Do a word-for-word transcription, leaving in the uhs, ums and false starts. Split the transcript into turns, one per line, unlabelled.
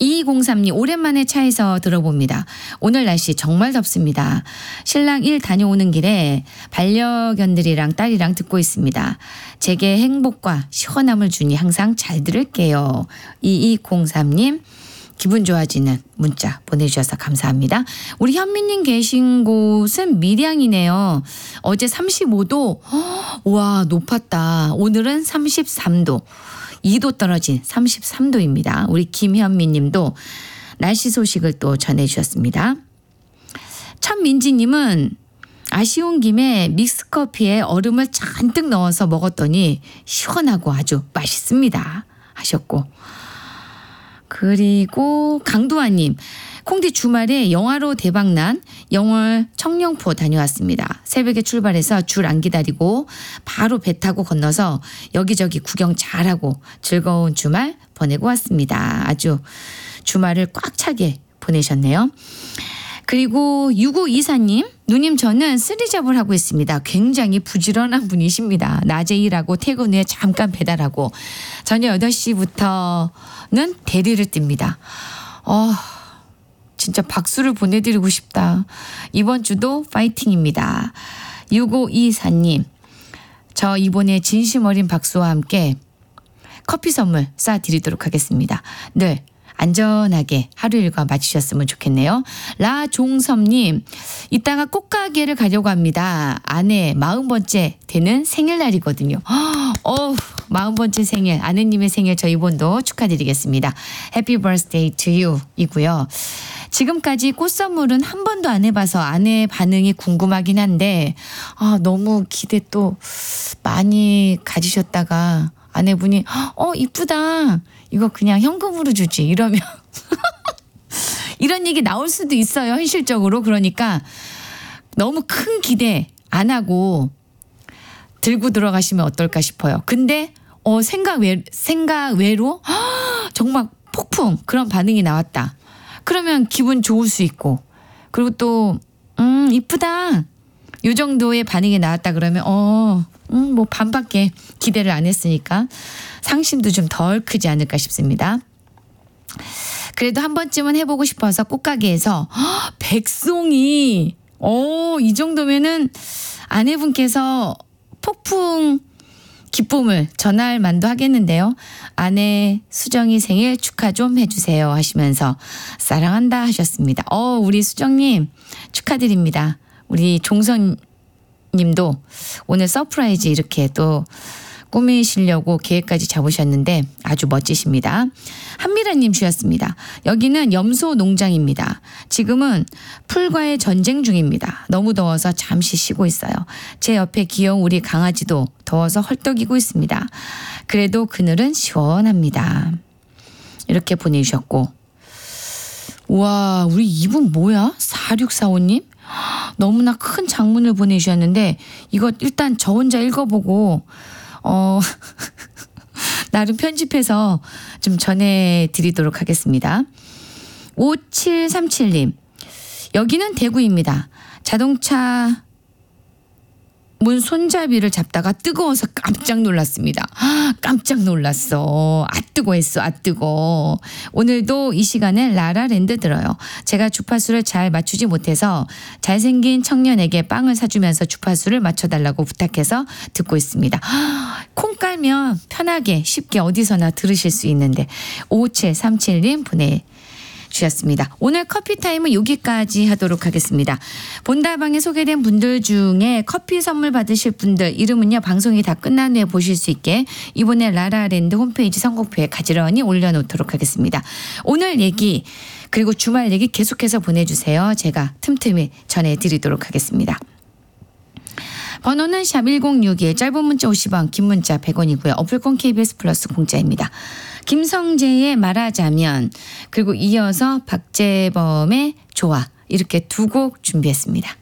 이이공삼 님 오랜만에 차에서 들어봅니다. 오늘 날씨 정말 덥습니다. 신랑 일 다녀오는 길에 반려견들이랑 딸이랑 듣고 있습니다. 제게 행복과 시원함을 주니 항상 잘 들을게요. 이이공삼 님 기분 좋아지는 문자 보내주셔서 감사합니다. 우리 현미님 계신 곳은 밀양이네요. 어제 삼십오 도 와 높았다. 오늘은 삼십삼 도 이 도 떨어진 삼십삼 도입니다. 우리 김현미 님도 날씨 소식을 또 전해주셨습니다. 천민지님은 아쉬운 김에 믹스커피에 얼음을 잔뜩 넣어서 먹었더니 시원하고 아주 맛있습니다 하셨고, 그리고 강두아님 콩디 주말에 영화로 대박난 영월 청룡포 다녀왔습니다. 새벽에 출발해서 줄 안 기다리고 바로 배 타고 건너서 여기저기 구경 잘하고 즐거운 주말 보내고 왔습니다. 아주 주말을 꽉 차게 보내셨네요. 그리고 육오이사 님 누님 저는 쓰리잡을 하고 있습니다. 굉장히 부지런한 분이십니다. 낮에 일하고 퇴근 후에 잠깐 배달하고 저녁 여덟 시부터는 대리를 띱니다. 어, 진짜 박수를 보내드리고 싶다. 이번 주도 파이팅입니다. 육오이사 님 저 이번에 진심 어린 박수와 함께 커피 선물 쏴드리도록 하겠습니다. 늘 안전하게 하루 일과 마치셨으면 좋겠네요. 라종섭님 이따가 꽃가게를 가려고 합니다. 아내 마흔 번째 되는 생일날이거든요. 어우, 마흔 번째 생일, 아내님의 생일 저 이번도 축하드리겠습니다. Happy birthday to you 이고요. 지금까지 꽃 선물은 한 번도 안 해봐서 아내의 반응이 궁금하긴 한데 아, 너무 기대 또 많이 가지셨다가 아내분이 어 이쁘다 이거 그냥 현금으로 주지 이러면 이런 얘기 나올 수도 있어요. 현실적으로. 그러니까 너무 큰 기대 안 하고 들고 들어가시면 어떨까 싶어요. 근데 어 생각 외 생각 외로 정말 폭풍 그런 반응이 나왔다. 그러면 기분 좋을 수 있고, 그리고 또 음 이쁘다 요 정도의 반응이 나왔다 그러면 어 음 뭐 반밖에 기대를 안 했으니까 상심도 좀 덜 크지 않을까 싶습니다. 그래도 한 번쯤은 해보고 싶어서 꽃가게에서 허, 백송이 오, 이 정도면은 아내분께서 폭풍 기쁨을 전할 만도 하겠는데요. 아내 수정이 생일 축하 좀 해주세요 하시면서 사랑한다 하셨습니다. 어, 우리 수정님 축하드립니다. 우리 종선 님도 오늘 서프라이즈 이렇게 또 꾸미시려고 계획까지 잡으셨는데 아주 멋지십니다. 한미라님 주셨습니다. 여기는 염소 농장입니다. 지금은 풀과의 전쟁 중입니다. 너무 더워서 잠시 쉬고 있어요. 제 옆에 귀여운 우리 강아지도 더워서 헐떡이고 있습니다. 그래도 그늘은 시원합니다. 이렇게 보내주셨고, 우와 우리 이분 뭐야? 사육사오 님? 너무나 큰 장문을 보내주셨는데 이거 일단 저 혼자 읽어보고 어 나름 편집해서 좀 전해드리도록 하겠습니다. 오칠삼칠 님 여기는 대구입니다. 자동차 문 손잡이를 잡다가 뜨거워서 깜짝 놀랐습니다. 깜짝 놀랐어. 아 뜨거 했어. 아 뜨거. 오늘도 이 시간에 라라랜드 들어요. 제가 주파수를 잘 맞추지 못해서 잘생긴 청년에게 빵을 사주면서 주파수를 맞춰달라고 부탁해서 듣고 있습니다. 콩 깔면 편하게 쉽게 어디서나 들으실 수 있는데 오칠삼칠 님 보내 주셨습니다. 오늘 커피타임은 여기까지 하도록 하겠습니다. 본다방에 소개된 분들 중에 커피 선물 받으실 분들 이름은요 방송이 다 끝난 후에 보실 수 있게 이번에 라라랜드 홈페이지 선곡표에 가지런히 올려놓도록 하겠습니다. 오늘 얘기 그리고 주말 얘기 계속해서 보내주세요. 제가 틈틈이 전해드리도록 하겠습니다. 번호는 샵 일공육일, 짧은 문자 오십 원, 긴 문자 백 원이고요. 어플콘 케이비에스 플러스 공짜입니다. 김성재의 말하자면, 그리고 이어서 박재범의 좋아, 이렇게 두 곡 준비했습니다.